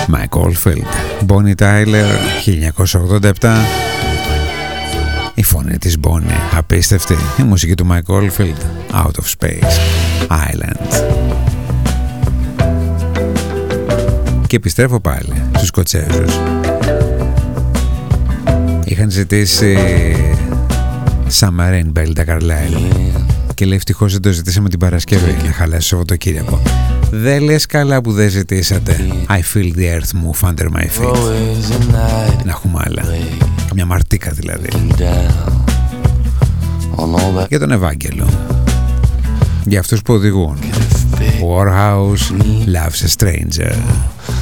Mike Oldfield, Bonnie Tyler, 1987. Η φωνή της Bonnie, απίστευτη. Η μουσική του Mike Oldfield, Out of Space, Island. Και επιστρέφω πάλι στους Σκοτσέζους. Είχαν ζητήσει Submarine Belle de Carlisle και λέει ευτυχώς δεν το ζητήσαμε την Παρασκευή, να χαλάσει το Σαββατοκύριακο. Δεν λες καλά που δεν ζητήσατε I feel the earth move under my feet. Να έχουμε άλλα, μια μαρτίκα δηλαδή. Για τον Ευάγγελο, για αυτούς που οδηγούν. Warhouse Loves a Stranger.